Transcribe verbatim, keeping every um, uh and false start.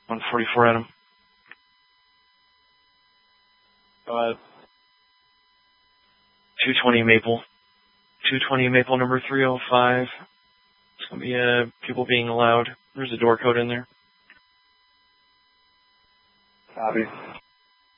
one forty-four Adam. Go ahead. two twenty Maple. two twenty Maple number three oh five. It's going to be uh, people being allowed. There's a door code in there. Copy.